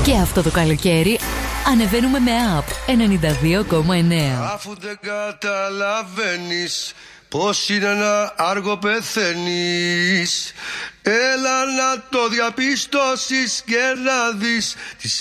Και αυτό το καλοκαίρι ανεβαίνουμε με app 92,9. Αφού δεν καταλαβαίνεις πως είναι ένα άργο πεθαίνεις, έλα να το διαπιστώσεις και να δεις